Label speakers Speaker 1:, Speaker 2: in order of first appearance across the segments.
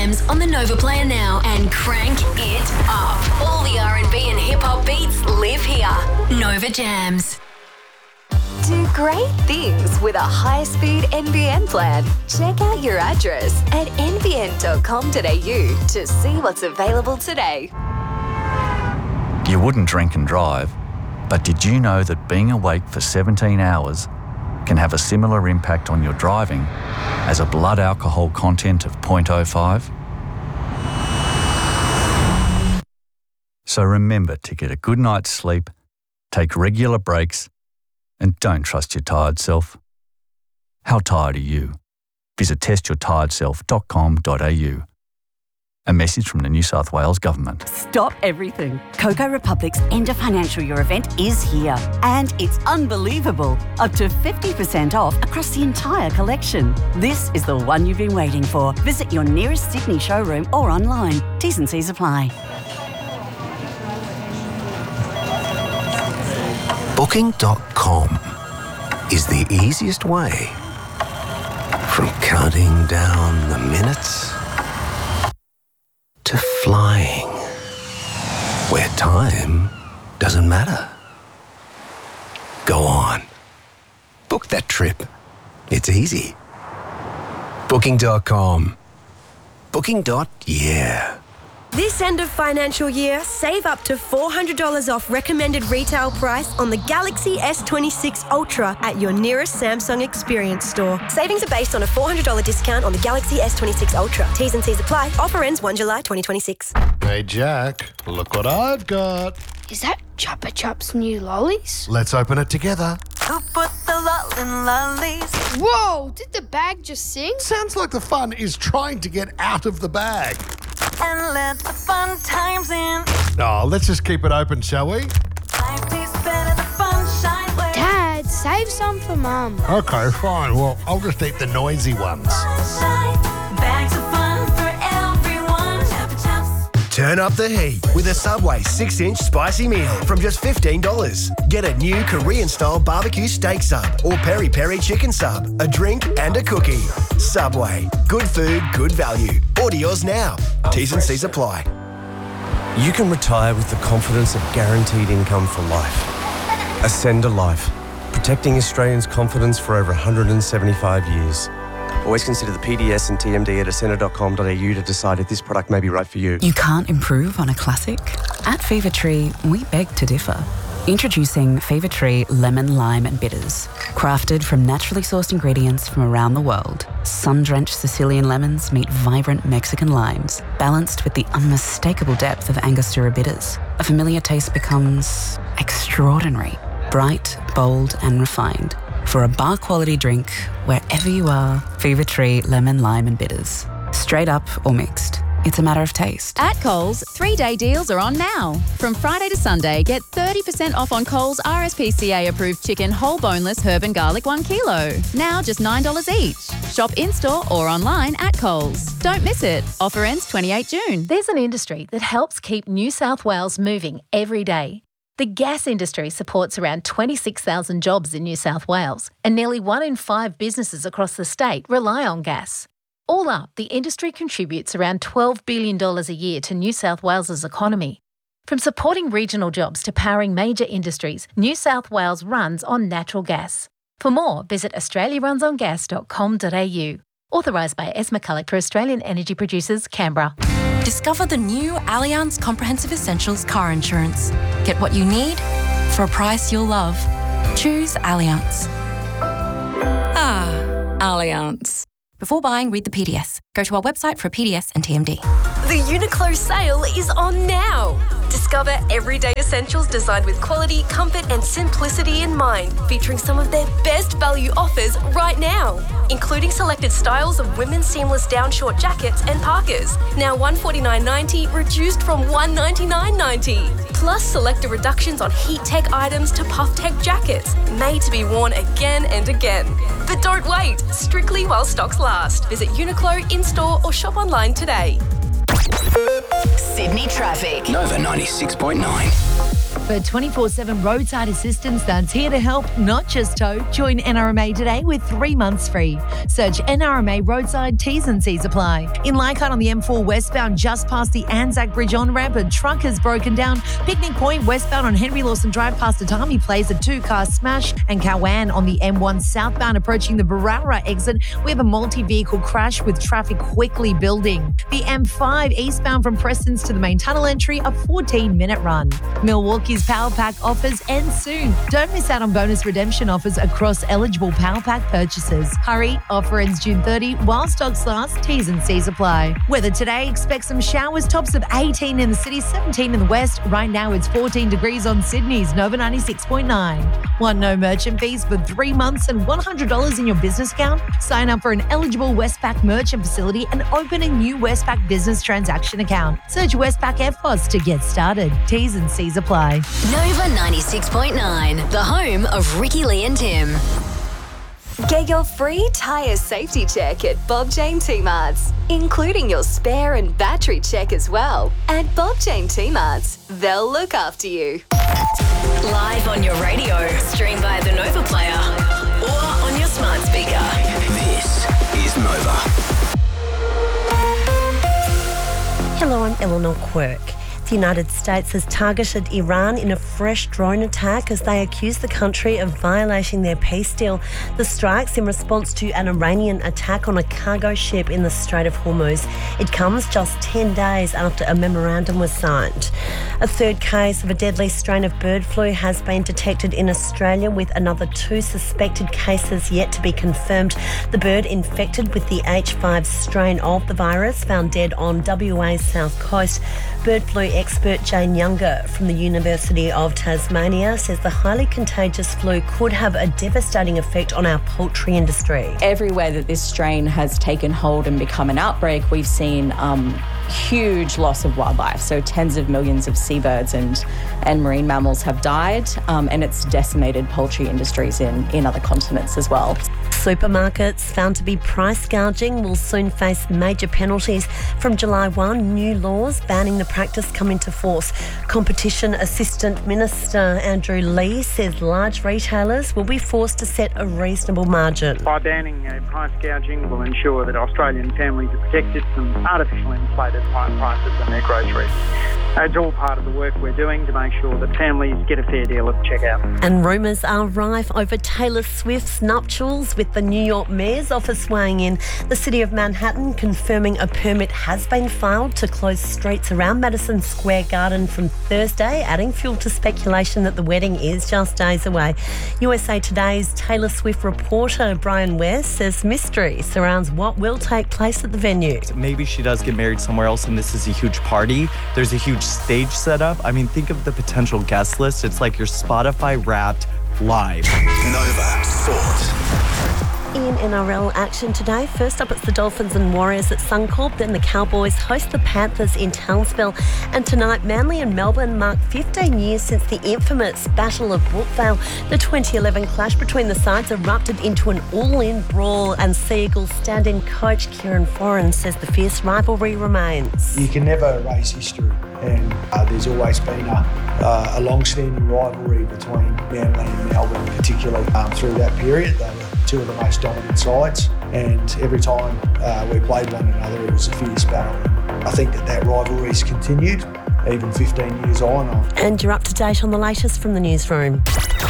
Speaker 1: Jams on the Nova Player now and crank it up. All the R&B and hip-hop beats live here. Nova Jams.
Speaker 2: Do great things with a high-speed NBN plan. Check out your address at nbn.com.au to see what's available today.
Speaker 3: You wouldn't drink and drive, but did you know that being awake for 17 hours can have a similar impact on your driving as a blood alcohol content of 0.05? So remember to get a good night's sleep, take regular breaks, and don't trust your tired self. How tired are you? Visit testyourtiredself.com.au. A message from the New South Wales Government.
Speaker 4: Stop everything. Coco Republic's End of Financial Year event is here. And it's unbelievable. Up to 50% off across the entire collection. This is the one you've been waiting for. Visit your nearest Sydney showroom or online. T's and C's apply.
Speaker 5: Booking.com is the easiest way from counting down the minutes to flying, where time doesn't matter. Go on. Book that trip. It's easy. Booking.com. Booking.yeah.
Speaker 6: This end of financial year, save up to $400 off recommended retail price on the Galaxy S26 Ultra at your nearest Samsung Experience store. Savings are based on a $400 discount on the Galaxy S26 Ultra. T's and C's apply. Offer ends 1 July 2026.
Speaker 7: Hey, Jack, look what I've got.
Speaker 8: Is that Chupa Chups new lollies?
Speaker 7: Let's open it together.
Speaker 9: Who put the lollin' lollies?
Speaker 8: Whoa, did the bag just sing?
Speaker 7: Sounds like the fun is trying to get out of the bag.
Speaker 9: And let the fun times in.
Speaker 7: Oh, let's just keep it open, shall we?
Speaker 9: Life tastes better the fun shine way.
Speaker 8: Dad, save some for Mum.
Speaker 7: Okay, fine. Well, I'll just eat the noisy ones.
Speaker 9: Sunshine, bags of fun for everyone. Chupa Chups.
Speaker 10: Turn up the heat with a Subway 6-inch spicy meal from just $15. Get a new Korean-style barbecue steak sub or peri-peri chicken sub, a drink and a cookie. Subway. Good food, good value. Order yours now. T's and C's apply.
Speaker 11: You can retire with the confidence of guaranteed income for life. Ascender Life. Protecting Australians' confidence for over 175 years. Always consider the PDS and TMD at ascender.com.au to decide if this product may be right for you.
Speaker 4: You can't improve on a classic? At Fever Tree, we beg to differ. Introducing Fever Tree Lemon, Lime and Bitters. Crafted from naturally sourced ingredients from around the world, sun-drenched Sicilian lemons meet vibrant Mexican limes, balanced with the unmistakable depth of Angostura bitters. A familiar taste becomes extraordinary, bright, bold and refined. For a bar-quality drink, wherever you are, Fever Tree Lemon, Lime and Bitters. Straight up or mixed. It's a matter of taste.
Speaker 12: At Coles, 3-day deals are on now. From Friday to Sunday, get 30% off on Coles RSPCA-approved chicken whole boneless herb and garlic 1 kilo. Now just $9 each. Shop in-store or online at Coles. Don't miss it. Offer ends 28 June.
Speaker 13: There's an industry that helps keep New South Wales moving every day. The gas industry supports around 26,000 jobs in New South Wales, and nearly 1 in 5 businesses across the state rely on gas. All up, the industry contributes around $12 billion a year to New South Wales's economy. From supporting regional jobs to powering major industries, New South Wales runs on natural gas. For more, visit australiarunsongas.com.au. Authorised by S. McCulloch for Australian Energy Producers, Canberra.
Speaker 14: Discover the new Allianz Comprehensive Essentials car insurance. Get what you need for a price you'll love. Choose Allianz. Allianz. Before buying, read the PDS. Go to our website for a PDS and TMD.
Speaker 6: The Uniqlo sale is on now. Discover everyday essentials designed with quality, comfort and simplicity in mind, featuring some of their best value offers right now, including selected styles of women's seamless down short jackets and parkas, now $149.90 reduced from $199.90. Plus selected reductions on heat tech items to puff tech jackets, made to be worn again and again. But don't wait, strictly while stocks last. Visit Uniqlo in-store or shop online today.
Speaker 1: Sydney traffic.
Speaker 15: Nova 96.9.
Speaker 16: For 24/7 roadside assistance that's here to help, not just tow. Join NRMA today with 3 months free. Search NRMA roadside, T's and C's apply. In Leichhardt on the M4 westbound, just past the Anzac Bridge on-ramp, a truck has broken down. Picnic Point westbound on Henry Lawson Drive past Atami Place, a 2-car smash. And Cowan on the M1 southbound approaching the Barara exit, we have a multi-vehicle crash with traffic quickly building. The M5 eastbound from Prestons to the main tunnel entry, a 14-minute run. Milwaukee's Power Pack offers end soon. Don't miss out on bonus redemption offers across eligible Power Pack purchases. Hurry, offer ends June 30 while stocks last. T's and C's apply. Weather today, expect some showers, tops of 18 in the city, 17 in the west. Right now it's 14 degrees on Sydney's Nova 96.9. Want no merchant fees for 3 months and $100 in your business account? Sign up for an eligible Westpac merchant facility and open a new Westpac business transaction account. Search Westpac EFTPOS to get started. T's and C's apply.
Speaker 1: Nova 96.9, the home of Ricky Lee and Tim.
Speaker 2: Get your free tyre safety check at Bob Jane T-Marts, including your spare and battery check as well. At Bob Jane T-Marts, they'll look after you.
Speaker 1: Live on your radio, stream via the Nova Player, or on your smart speaker.
Speaker 15: This is Nova.
Speaker 17: Hello, I'm Eleanor Quirk. The United States has targeted Iran in a fresh drone attack as they accuse the country of violating their peace deal. The strikes in response to an Iranian attack on a cargo ship in the Strait of Hormuz. It comes just 10 days after a memorandum was signed. A third case of a deadly strain of bird flu has been detected in Australia, with another 2 suspected cases yet to be confirmed. The bird infected with the H5 strain of the virus found dead on WA's south coast. Bird flu expert Jane Younger from the University of Tasmania says the highly contagious flu could have a devastating effect on our poultry industry.
Speaker 18: Everywhere that this strain has taken hold and become an outbreak, we've seen huge loss of wildlife. So tens of millions of seabirds and marine mammals have died, and it's decimated poultry industries in other continents as well.
Speaker 17: Supermarkets found to be price gouging will soon face major penalties. From July 1, new laws banning the practice come into force. Competition Assistant Minister Andrew Lee says large retailers will be forced to set a reasonable margin.
Speaker 19: By banning price gouging will ensure that Australian families are protected from artificial inflated prices on their groceries. It's all part of the work we're doing to make sure that families get a fair deal at the checkout.
Speaker 17: And rumours are rife over Taylor Swift's nuptials, with the New York Mayor's office weighing in. The City of Manhattan confirming a permit has been filed to close streets around Madison Square Garden from Thursday, adding fuel to speculation that the wedding is just days away. USA Today's Taylor Swift reporter Brian West says mystery surrounds what will take place at the venue.
Speaker 20: Maybe she does get married somewhere else and this is a huge party. There's a huge stage setup. I mean, think of the potential guest list. It's like your Spotify Wrapped live.
Speaker 15: Nova Sport.
Speaker 17: In NRL action today, first up it's the Dolphins and Warriors at Suncorp, then the Cowboys host the Panthers in Townsville, and tonight Manly and Melbourne mark 15 years since the infamous Battle of Brookvale. The 2011 clash between the sides erupted into an all-in brawl, and Sea Eagles stand-in coach Kieran Foran says the fierce rivalry remains.
Speaker 21: You can never erase history, and there's always been a long-standing rivalry between Manly and Melbourne, particularly through that period. They were two of the most dominant sides, and every time we played one another it was a fierce battle. I think that rivalry's continued even 15 years on.
Speaker 17: And you're up to date on the latest from the newsroom.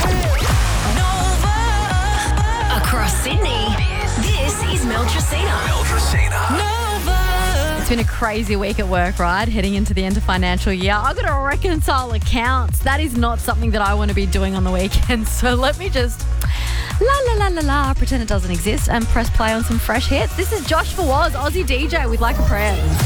Speaker 1: Across Sydney, this is Mel Tracina.
Speaker 12: It's been a crazy week at work, right? Heading into the end of financial year. I've got to reconcile accounts. That is not something that I want to be doing on the weekend. So let me just pretend it doesn't exist and press play on some fresh hits. This is Josh Fawaz, Aussie DJ with Like a Prayer.